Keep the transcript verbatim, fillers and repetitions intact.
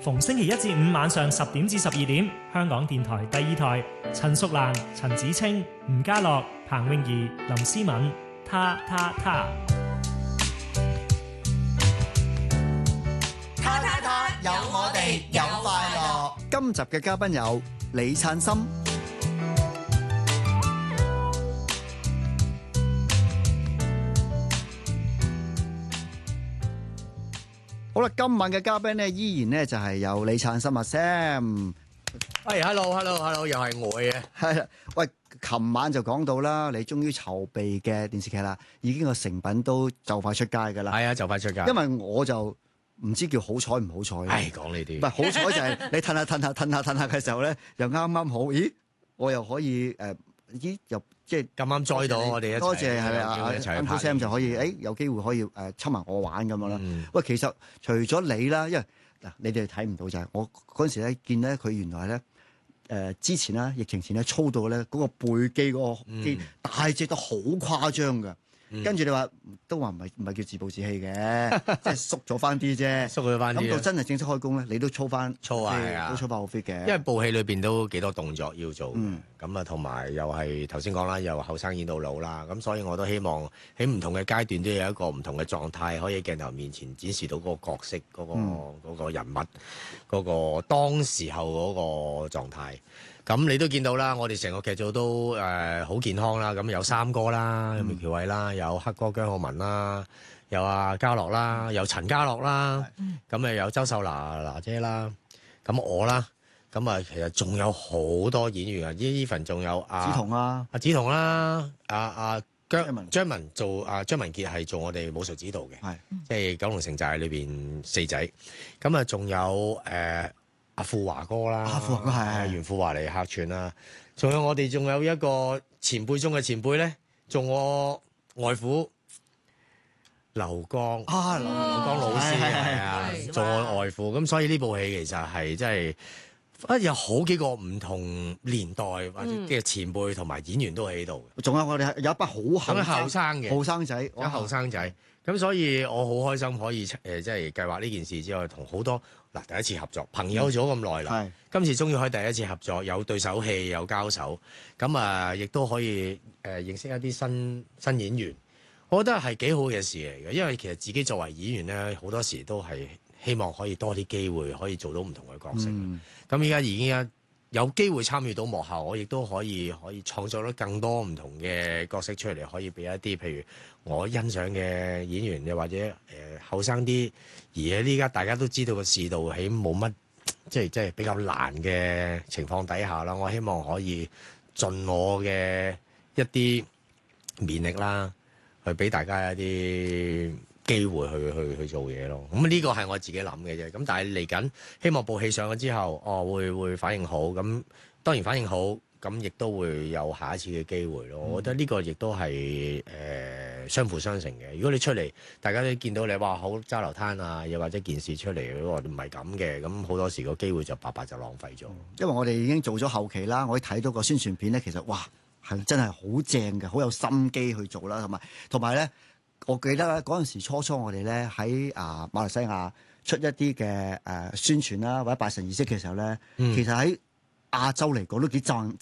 逢星期一至五晚上十點至十二點，香港電台第二台，陳淑蘭、陳子清、吳家樂、彭詠儀、林思敏，他他他。 他他他，有我哋有快樂。 今集嘅嘉賓有李燦森。好啦，今晚嘅嘉賓咧，依然咧就係有李燦森阿 Sam。 係，hello，hello，hello，又係我嘅。 係啦，喂，琴晚就講到啦，你終於籌備嘅電視劇啦，已經個成品都就快出街㗎啦。 係啊，就快出街。 因為我就唔知叫好彩唔好彩。 唉，講呢啲。 唔係好彩就係你褪下褪下褪下褪下嘅時候咧，又啱啱好，咦，我又可以誒、呃，咦，又即係咁啱載到我哋一齊， 多謝係咪啊？Uncle Sam 就可以，誒、欸、有機會可以誒侵埋我玩咁樣啦。 嗯、 喂，其實除咗你啦，因為嗱你哋睇唔到就係我嗰陣時咧見咧佢原來咧誒、呃、之前啦疫情前咧操到咧嗰個背肌嗰個肌、嗯、大隻得好誇張㗎。嗯、跟住你話都話唔係唔係叫自暴自棄嘅，即係縮咗翻啲啫， 縮咗翻啲。 咁到真係正式開工咧，你都操翻， 操啊，係啊， 都操翻好 fit 嘅。 因為部戲裏邊都幾多動作要做，咁啊同埋又係頭先講啦，又後生演到老啦，咁所以我都希望喺唔同嘅階段都有一個唔同嘅狀態，可以喺鏡頭面前展示到嗰個角色、嗰、嗰個嗰、嗯、個人物、嗰、嗰個當時候嗰個狀態。咁你都見到啦，我哋成個劇組都誒好、呃、健康啦。咁有三哥啦，有苗僑偉啦，有黑哥姜浩文啦，有阿嘉樂啦，有陳家樂啦，咁誒、嗯、有周秀娜娜姐啦，咁我啦，咁啊其實仲有好多演員啊，呢份仲有阿子彤啊， 阿子彤啦，阿阿姜張文做阿張文傑係做我哋武術指導嘅，係即係九龍城寨裏邊四仔，咁啊仲有誒。呃阿富華哥啦，阿富華哥係袁富華嚟客串啦，仲有我哋仲有一個前輩中嘅前輩咧，做我外父劉江啊，劉江老師係啊，做我外父，咁所以呢部戲其實係真係啊有好幾個唔同年代或者嘅前輩同埋演員都喺度， 仲有我哋有一班好後後生嘅後生仔， 有後生仔。咁所以我好開心可以誒、呃，即係計劃呢件事之後，同好多嗱第一次合作，朋友咗咁耐啦，嗯、今次終於可以第一次合作，有對手戲，有交手，咁啊，亦都可以誒、呃、認識一啲新新演員，我覺得係幾好嘅事嚟嘅，因為其實自己作為演員咧，好多時都係希望可以多啲機會，可以做到唔同嘅角色。咁依家已經有機會參與到幕後，我亦都可以可以創造到更多唔同嘅角色出嚟，可以俾一啲譬如我欣賞嘅演員，又或者誒後生啲，而喺呢家大家都知道個市道喺冇乜即係即係比較難嘅情況底下啦，我希望可以盡我嘅一啲勉力啦，去俾大家一啲機會去去去做嘢咯，咁呢個係我自己諗嘅啫。咁但係嚟緊，希望部戲上咗之後，哦會會反應好。咁當然反應好，咁亦都會有下一次嘅機會咯。嗯、我覺得呢個亦都係誒、呃、相輔相成嘅。如果你出嚟，大家都見到你話好揸流灘啊，又或者件事出嚟，我唔係咁嘅，咁好多時個機會就白白就浪費咗。 因為我哋已經做咗後期啦，我睇到個宣傳片咧，其實哇係真係好正嘅，好有心機去做啦，同埋同埋咧。我記得咧嗰陣時初初我哋咧喺啊馬來西亞出一啲嘅誒宣傳啦或者拜神儀式嘅時候咧，嗯、其實喺亞洲嚟講都幾讚。